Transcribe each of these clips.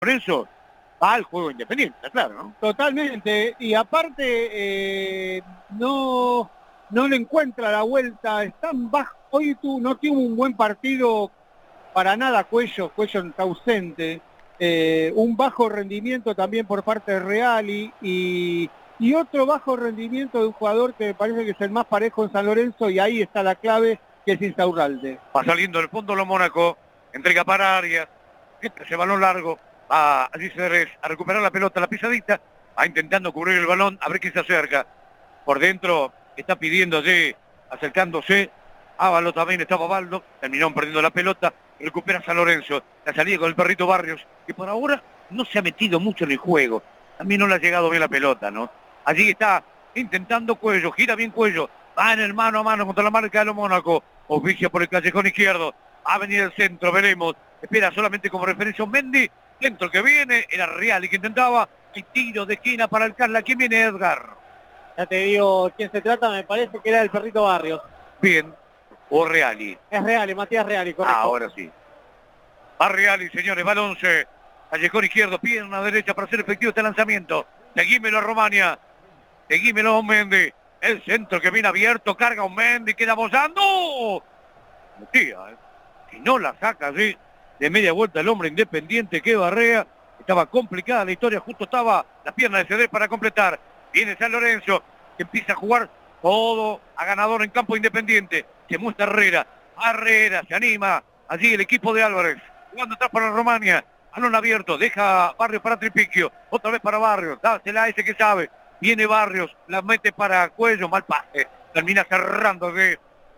Por eso va al juego independiente, claro, ¿no? Totalmente, y aparte no le encuentra la vuelta, están bajo, hoy no tuvo un buen partido para nada Cuello está ausente, un bajo rendimiento también por parte de Reali y otro bajo rendimiento de un jugador que me parece que es el más parejo en San Lorenzo y ahí está la clave, que es Insaurralde. Va saliendo del fondo los Mónaco, entrega para Arias, ese balón largo, va allí Ceres a recuperar la pelota, la pisadita, va intentando cubrir el balón, a ver quién se acerca. Por dentro está pidiendo allí, acercándose, Ábalo también, estaba Baldo, terminó perdiendo la pelota, recupera San Lorenzo, la salida con el perrito Barrios, que por ahora no se ha metido mucho en el juego, también no le ha llegado bien la pelota, ¿no? Allí está intentando Cuello, gira bien Cuello, va en el mano a mano contra la marca de los Mónaco, oficia por el callejón izquierdo, va a venir el centro, veremos, espera solamente como referencia un Mendy, dentro que viene, era Real y que intentaba, el tiro de esquina para el Carla, ¿quién viene Edgar? Ya te digo quién se trata, me parece que era el perrito Barrios. Bien, o Reali. Es Reali, Matías Reali, correcto. Ahora sí. Va Reali, señores, va el 11. Callejón izquierdo, pierna derecha para hacer efectivo este lanzamiento. Seguímelo a Romania. Seguímelo a un Mendy. El centro que viene abierto, carga un Mendy, queda bozando. Tía, si no la saca así, de media vuelta el hombre independiente que barrea. Estaba complicada la historia, justo estaba la pierna de Cedés para completar. Viene San Lorenzo, que empieza a jugar todo a ganador en campo independiente. Se muestra Herrera. Herrera se anima. Allí el equipo de Álvarez. Jugando atrás para Romania. Balón abierto. Deja Barrios para Tripiquio. Otra vez para Barrios. Dásela a ese que sabe. Viene Barrios. La mete para Cuello. Mal pase. Termina cerrando de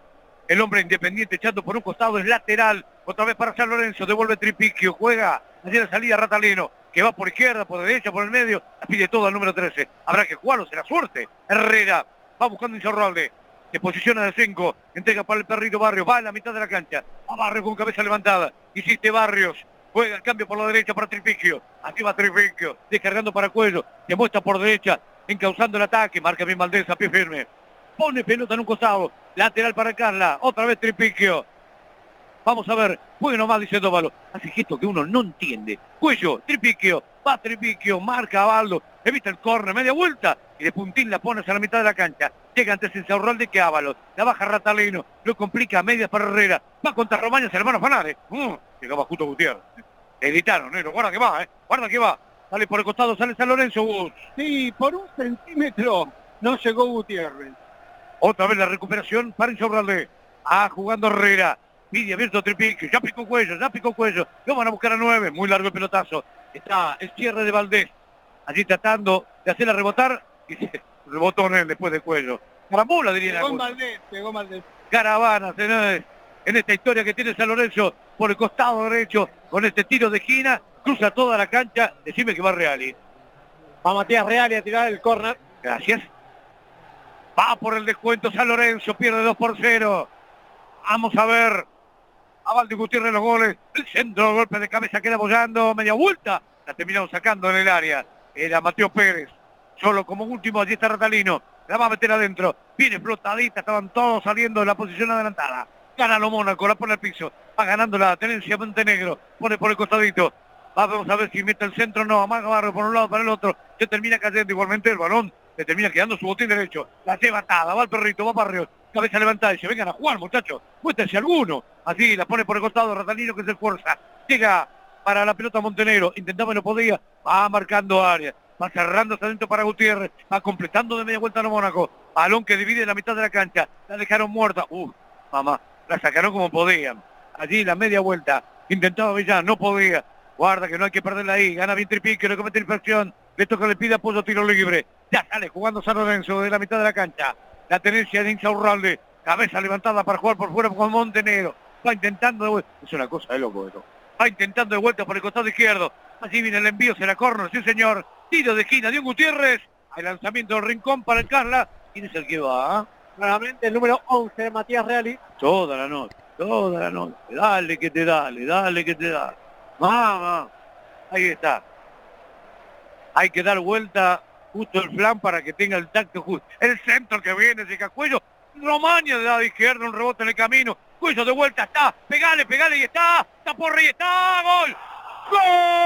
el hombre independiente echando por un costado. Es lateral. Otra vez para San Lorenzo. Devuelve Tripiquio. Juega. Allí la salida Ratalino. Que va por izquierda, por derecha, por el medio. La pide todo al número 13. Habrá que jugarlo. Será suerte. Herrera. Va buscando Insaurralde. Se posiciona de 5. Entrega para el perrito Barrios. Va en la mitad de la cancha. Va Barrios con cabeza levantada. Hiciste Barrios. Juega el cambio por la derecha para Tripiquio. Aquí va Tripiquio. Descargando para Cuello. Se muestra por derecha. Encauzando el ataque. Marca bien Valdés a pie firme. Pone pelota en un costado. Lateral para Carla. Otra vez Tripiquio. Vamos a ver. Juegue nomás, dice Dóvalo. Hace gesto que uno no entiende. Cuello. Tripiquio. Va Tripiquio. Marca a Baldo. Evita el córner. Media vuelta. Y de puntín la pone hacia la mitad de la cancha. Llega antes Insaurralde que Ábalos. La baja Ratalino. Lo complica a medias para Herrera. Va contra Romaña, el hermano Fanares. Llegaba justo Gutiérrez. Le gritaron, negro. Guarda que va, Guarda que va. Sale por el costado, sale San Lorenzo. Sí, por 1 centímetro no llegó Gutiérrez. Otra vez la recuperación para Insaurralde. Jugando Herrera. Pide abierto Tripiquio. Ya picó Cuello. Lo van a buscar a 9. Muy largo el pelotazo. Está el cierre de Valdés. Allí tratando de hacerla rebotar. Y se rebotó en él después de Cuello. Carambola, diría Pegó Valdés. Caravana, señores, en esta historia que tiene San Lorenzo por el costado derecho, con este tiro de esquina, cruza toda la cancha, decime que va Reali. Va Matías Reali a tirar el córner. Gracias. Va por el descuento San Lorenzo, pierde 2-0. Vamos a ver a Valdi Gutiérrez los goles. El centro, golpe de cabeza, queda bollando, media vuelta. La terminaron sacando en el área. Era Mateo Pérez. Solo como último, allí está Ratalino. La va a meter adentro. Viene explotadita, estaban todos saliendo de la posición adelantada. Gana lo Mónaco, la pone al piso. Va ganando la tenencia Montenegro. Pone por el costadito. Vamos a ver si mete el centro o no. Amaga Barrio por un lado para el otro. Se termina cayendo igualmente el balón. Le termina quedando su botín derecho. La lleva atada. Va el perrito, va Barrios. Cabeza levantada y se vengan a jugar, muchachos. Muéstrense alguno. Así la pone por el costado Ratalino que se esfuerza. Llega para la pelota Montenegro. Intentaba y no podía. Va marcando área. Va cerrándose adentro para Gutiérrez. Va completando de media vuelta a Mónaco. Balón que divide la mitad de la cancha. La dejaron muerta. Mamá. La sacaron como podían. Allí la media vuelta. Intentaba Villán. No podía. Guarda que no hay que perderla ahí. Gana bien Tripiquio. Le comete infracción. Le toca, le pide apoyo, tiro libre. Ya sale jugando San Lorenzo de la mitad de la cancha. La tenencia de Insaurralde. Cabeza levantada para jugar por fuera con Montenegro. Va intentando de vuelta. Es una cosa de loco esto. Va intentando de vuelta por el costado izquierdo. Allí viene el envío, será córner, sí señor. Tiro de esquina de un Gutiérrez. El lanzamiento del rincón para el Carla. ¿Quién es el que va? Nuevamente el número 11, Matías Reali. Toda la noche. Dale que te da. Mamá. Ahí está. Hay que dar vuelta justo el flan para que tenga el tacto justo. El centro que viene, llega Cuello. Romaña de lado izquierdo, un rebote en el camino. Cuello de vuelta, está. Pegale y está. Está por y está. ¡Gol! ¡Gol!